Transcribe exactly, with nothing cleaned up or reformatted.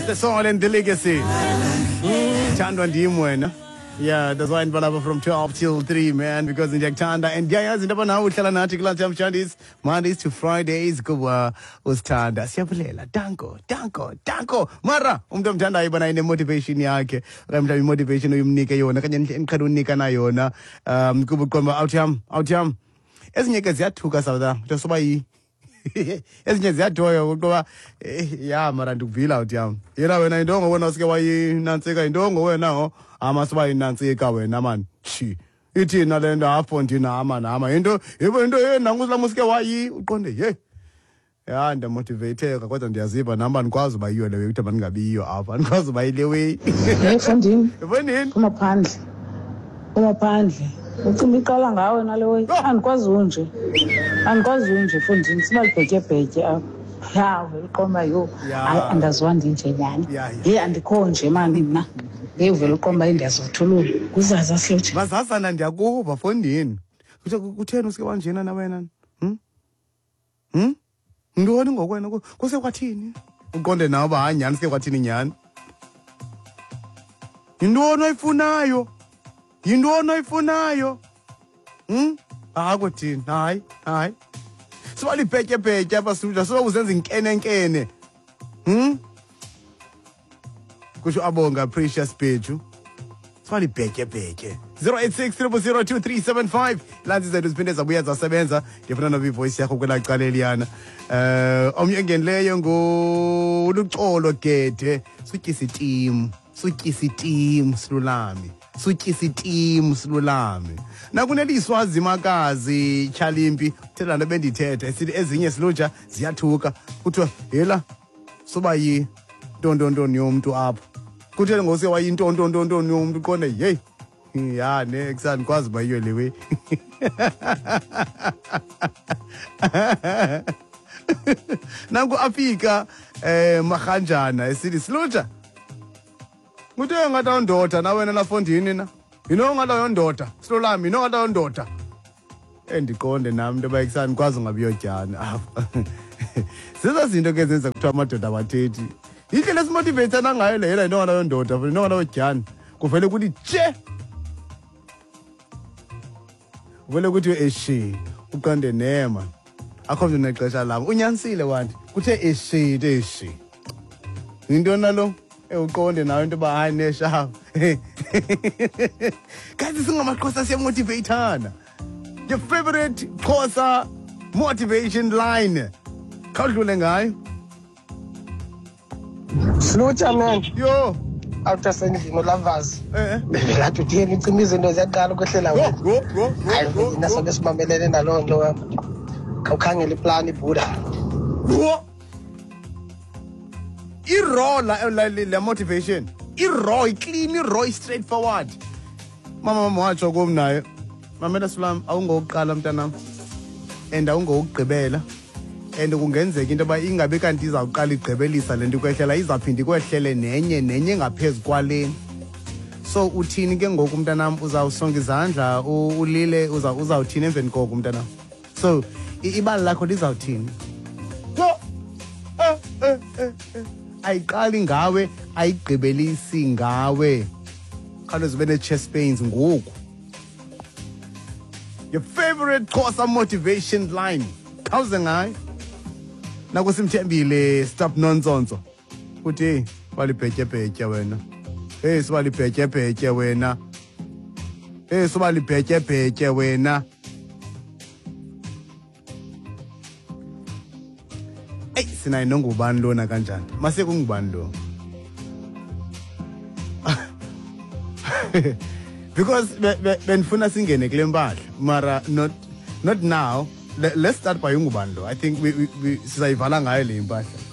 The soul and the legacy. Thandwa ndim wena. Yeah, that's why I'm from twelve till three, man, because in Jaktanda and Jayas in Dabana would tell an article on Mondays, Mondays to Fridays, go was Tanda, Siabulela, Danko, Danko, Danko, Mara, Umdam Tanda, Ibana in the motivation yake, Ramda motivation of Nika Yona, and Karunika Nayona, um, Kubukoma, Outjam, Outjam. As Nikaziat took us out there, just why. As Nikaziat toy, would go, yeah, Marandu Villa, Outjam. You know, when I don't want to ask why Nancy, I don't go now. Amaswa inansi ekawe naman chi ithi nalenda apho ndina ama nama into yebo into yena nguzla musike wayi uqonde ye ya nda motivateka kodwa ndiyaziva namba nikwazi uba yiyo lewe ukuthi abaningabiyo apha nikwazi uba yilewe hey fondini ebonini uma phandle uma phandle ucimba iqala ngawe nalewe andikwazi unje andikwazi unje fondini sibalibhetye bhetye apha ya uqoma yo andazwa ndinje nyani ye andikho nje mani mina ngevela uqomba indiyazothulula kuzaza silothi bazazana ndiyakuva fondini kuthi kutheni usike wanjena na wena hm hm ndoni ngokwena kuse kwathini uqonde nawe ba hanyani sike kwathini nyani yintoni oyifunayo yintoni oyifunayo hm akuthini hayi hayi sibali bhetye bhetye apha sibula soba uzenza inkene nkene hm kusho abonga precious Peju sibali bhetye bhetye zero eight six zero zero two three seven five lanzi zethu ziphinde zabuya zasebenza ngifuna novi voice yakho kwela cala eliyana eh omnye engenileyo nguluxolo gede sutyisa team sutyisa team silulami sutyisa team silulami nakuneliswa zimakazi Chalimpi thela nebendithetha sithi ezinye siluja ziyathuka kuthiwa hela soba yi ntontontoni yomuntu apho kuthele ngose wayintontontontoni yomuntu qonde hey ya next andikwazi uba yiyo lewe nanku afika eh Maganjana esithi siluja kuthe ngata undoda na wena la fondini na yino ngata yondoda silolami yino ngata yondoda endiqonde nami into bayisani kwazi ngabiyotyana apha siza zinto ke zenza kuthiwa amadoda abathethi indlela esimotivatana ngayo le yena yino ngata yondoda yino ngata yotyana kuvele kuthi je kuvele kuthi eshi uqonde nema akho mntu nexesha lami unyanisile wanti kuthe eshi eshi into nalo uqonde nawe into ba hayi nesha kanti singamaqhosa siyamotivatana your favorite Xhosa motivation line khawudlule ngayo Slucha man yo after sending lovers eh ngathi uthini icima izinto ziyaqala ukwehlela wena go go hayi mina sonke simamelele nalo nto wami awukhangela iplan ibhuda go i-raw la, la, la motivation i-raw i-clean i-raw i-straightforward mama mama watsho kum nayo mamela silam awungokuqala mntanam and awungokugqibela and kungenzeka into yoba ingabe kanti izawuqala igqibelisa le nto ikwehlela izawuphinda ikwehlele nenye nenye engaphezu kwaleni so uthini ke ngoku mntanam uzawusonga izandla ulile uzawuthini emveni koko mntanam so ibali lakho lizawuthini ayiqali ngawe ayigqibelisi ngawe khalo zibe ne-chest pains ngoku your favorite Xhosa motivation line khawuze ngayo nakusimthembile stop nontsonso uthi hey balibhetyebhetye wena hey sibalibhetyebhetye wena hey sibalibhetyebhetye wena hey sinayi nongubani lona kanjani mase kungubani lo because benifuna singene kule mpahla mara not not now. Let's start by ungubani lo I think we, we, we sizayivala ngayo le mpahla